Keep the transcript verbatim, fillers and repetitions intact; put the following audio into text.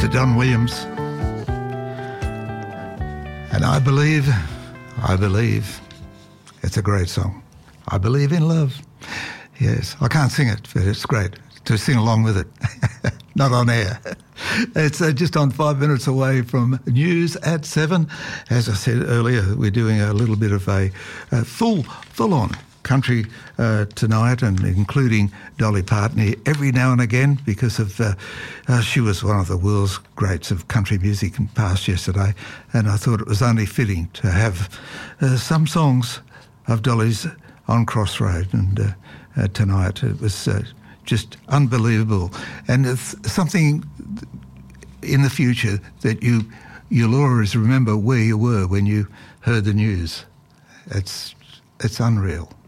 to Don Williams. And I believe, I believe, it's a great song. I believe in love. Yes, I can't sing it, but it's great to sing along with it. Not on air. It's uh, just on five minutes away from news at seven. As I said earlier, we're doing a little bit of a, a full, full-on country uh, tonight, and including Dolly Parton every now and again, because of uh, uh, she was one of the world's greats of country music and passed yesterday, and I thought it was only fitting to have uh, some songs of Dolly's on Crossroad, and uh, uh, tonight it was uh, just unbelievable, and it's something in the future that you you'll always remember where you were when you heard the news. It's it's unreal.